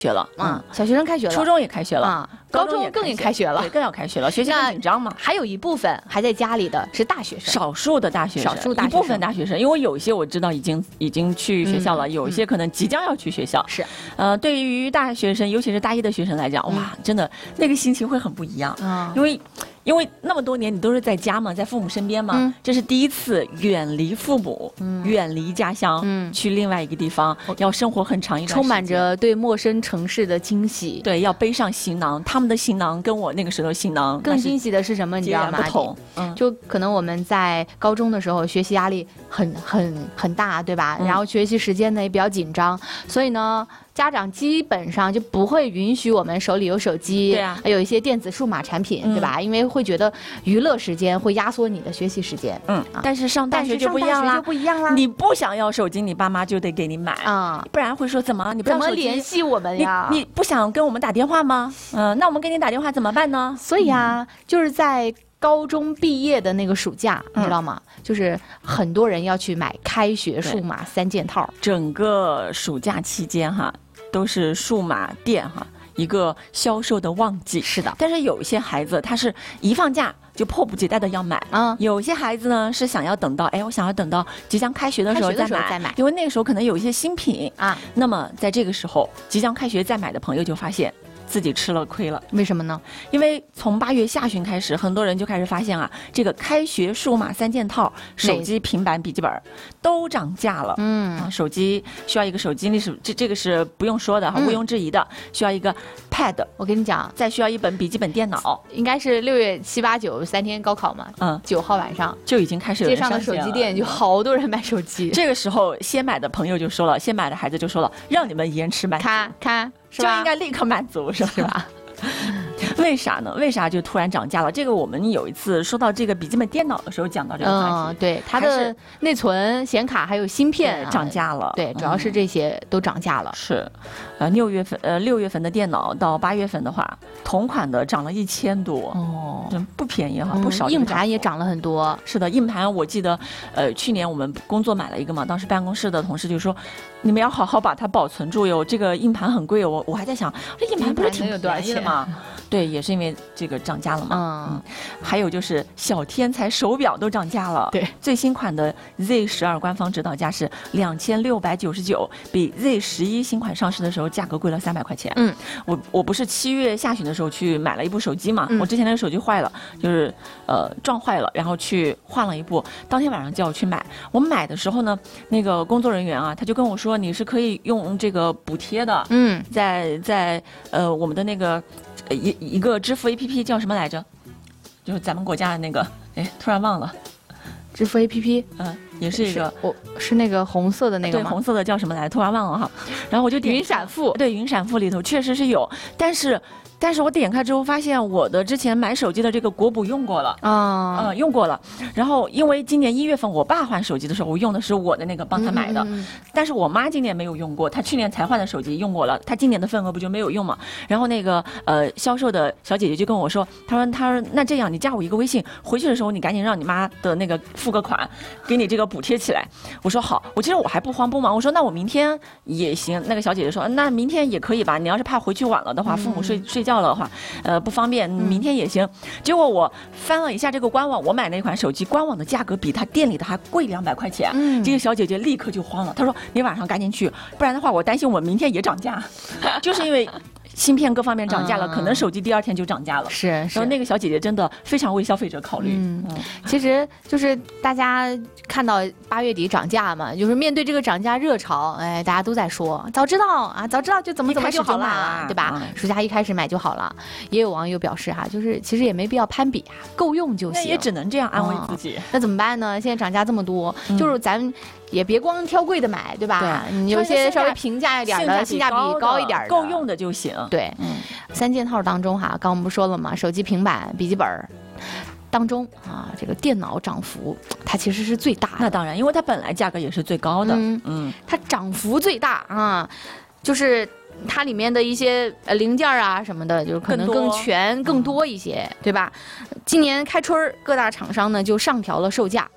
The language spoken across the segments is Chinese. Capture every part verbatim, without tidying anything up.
学了， 嗯，小学生开学了， 初中也开学了， 啊，高中更也开学了， 对，更要开学了，学习更紧张嘛。 还有一部分还在家里的是大学生， 少数的大学生， 少数大学生， 一部分大学生，因为有一些我知道已经已经去学校了， 嗯、 有一些可能即将要去学校。 是， 呃，对于大学生，尤其是大一的学生来讲，哇，真的那个心情会很不一样， 嗯、 因为。因为那么多年你都是在家嘛，在父母身边嘛，嗯、这是第一次远离父母，嗯、远离家乡，嗯、去另外一个地方，要生活很长一段时间， 充满着对陌生城市的惊喜。 对，要背上行囊，他们的行囊跟我那个时候行囊更惊喜的是什么？你知道吗？ 不同，嗯， 就可能我们在高中的时候学习压力很很很大，对吧？嗯、然后学习时间呢也比较紧张，所以呢。家长基本上就不会允许我们手里有手机， 对啊， 有一些电子数码产品，嗯、对吧？因为会觉得娱乐时间会压缩你的学习时间。 嗯，啊、但是上大学就不一样啦， 就不一样啦。 你不想要手机，你爸妈就得给你买啊，不然会说怎么你不怎么联系我们呀？ 你你不想跟我们打电话吗？嗯、呃，那我们给你打电话怎么办呢？ 所以啊，嗯、就是在高中毕业的那个暑假，你知道吗？嗯、就是很多人要去买开学数码三件套， 整个暑假期间哈。都是数码店哈一个销售的旺季， 是的。 但是有一些孩子他是一放假就迫不及待的要买，嗯，有些孩子呢是想要等到，哎，我想要等到即将开学的时候再买， 再买， 因为那个时候可能有一些新品啊。那么在这个时候，即将开学再买的朋友就发现。自己吃了亏了， 为什么呢？ 因为从八月下旬开始，很多人就开始发现啊，这个开学数码三件套，手机、平板、笔记本都涨价了。嗯，啊、手机需要一个手机，那是这这个是不用说的哈，毋庸置疑的，嗯、需要一个 pad。 我跟你讲， 再需要一本笔记本电脑。 应该是六月七八九三天高考嘛，嗯，九号晚上就已经开始有人街上的手机店就好多人买手机。 这个时候先买的朋友就说了，先买的孩子就说了，让你们延迟买， 看看。 就应该立刻满足，是吧？ 是吧？ 为啥呢？为啥就突然涨价了？这个我们有一次说到这个笔记本电脑的时候讲到这个话题， 嗯，对，它的内存、显卡还有芯片、 啊、涨价了， 对，主要是这些都涨价了。 嗯、是，呃，六月份呃六月份的电脑到八月份的话，同款的涨了一千多，哦，真不便宜哈，不少、 嗯。硬盘也涨了很多。 是的，硬盘我记得，呃，去年我们工作买了一个嘛，当时办公室的同事就说，你们要好好把它保存住哟，这个硬盘很贵哦。我我还在想，这硬盘不是挺便宜的吗？对，也是因为这个涨价了嘛。嗯，还有就是小天才手表都涨价了。 对， 最新款的 Z 十二官方指导价是两千六百九十九，比 Z 十一新款上市的时候价格贵了三百块钱。嗯，我我不是七月下旬的时候去买了一部手机嘛，嗯、我之前那个手机坏了，就是呃撞坏了，然后去换了一部，当天晚上叫我去买。我买的时候呢，那个工作人员啊，他就跟我说你是可以用这个补贴的。嗯，在在呃我们的那个。一一个支付 A P P 叫什么来着？就是咱们国家的那个，哎，突然忘了。 支付 A P P， 嗯，也是一个， 我是那个红色的那个吗？ 对，红色的叫什么来着？突然忘了哈。然后我就点云闪付， 对，云闪付里头确实是有，但是。但是我点开之后发现我的之前买手机的这个国补用过了啊，嗯，用过了。然后因为今年一月份我爸换手机的时候，我用的是我的那个帮他买的，嗯嗯嗯但是我妈今年没有用过，她去年才换的手机用过了，她今年的份额不就没有用嘛？然后那个呃销售的小姐姐就跟我说，她说她说那这样你加我一个微信，回去的时候你赶紧让你妈的那个付个款，给你这个补贴起来。我说好，我其实我还不慌不忙，我说那我明天也行。那个小姐姐说那明天也可以吧，你要是怕回去晚了的话，父母睡、嗯、睡觉。的话，呃，不方便，明天也行。嗯、结果我翻了一下这个官网，我买那款手机，官网的价格比他店里的还贵两百块钱。嗯，这个小姐姐立刻就慌了，她说：“你晚上赶紧去，不然的话，我担心我明天也涨价。”就是因为。芯片各方面涨价了，嗯、可能手机第二天就涨价了。 是， 然后那个小姐姐真的非常为消费者考虑。 嗯，嗯其实就是大家看到八月底涨价嘛，就是面对这个涨价热潮，哎，大家都在说，早知道啊，早知道就怎么怎么就好了，对吧？嗯、暑假一开始买就好了。也有网友表示哈，就是其实也没必要攀比啊，够用就行。 也只能这样安慰自己。 嗯、那怎么办呢？现在涨价这么多，嗯、就是咱。也别光挑贵的买，对吧？对，有些稍微平价一点的，性价比高一点的， 够用的就行。 对，嗯，三件套当中哈，刚我们不说了吗？手机、平板、笔记本当中啊，这个电脑涨幅它其实是最大的。 那当然，因为它本来价格也是最高的。 嗯嗯，它涨幅最大啊，就是它里面的一些呃零件啊什么的，就是可能更全、更多一些，对吧？今年开春各大厂商呢就上调了售价啊。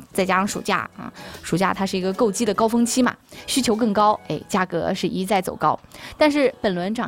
再加上暑假啊，暑假它是一个购机的高峰期嘛，需求更高，哎，价格是一再走高。但是本轮涨